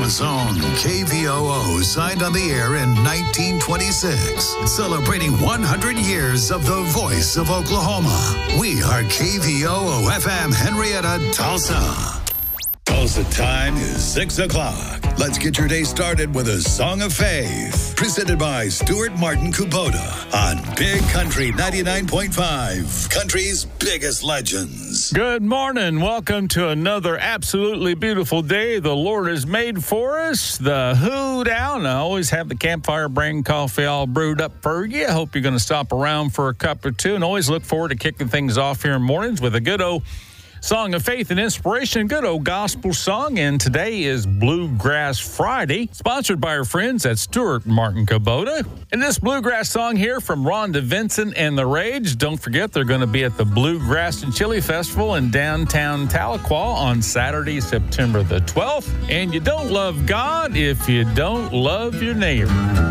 Oklahoma's own KVOO signed on the air in 1926, celebrating 100 years of the voice of Oklahoma. We are KVOO FM Henrietta, Tulsa. Tulsa time is 6 o'clock. Let's get your day started with a Song of Faith, presented by Stuart Martin Kubota on Big Country 99.5, country's biggest legends. Good morning. Welcome to another absolutely beautiful day the Lord has made for us. The Who Down. I always have the Campfire Brand coffee all brewed up for you. I hope you're going to stop around for a cup or two, and always look forward to kicking things off here in mornings with a good old song of faith and inspiration, good old gospel song. And today is Bluegrass Friday, sponsored by our friends at Stuart Martin Kubota. And this bluegrass song here from Rhonda Vincent and the Rage. Don't forget, they're going to be at the Bluegrass and Chili Festival in downtown Tahlequah on Saturday, September the 12th. And you don't love God if you don't love your neighbor.